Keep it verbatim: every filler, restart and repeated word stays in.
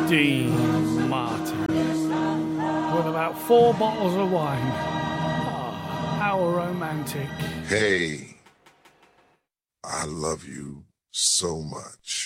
Dean Martin with about four bottles of wine. Oh, how romantic. Hey, I love you so much.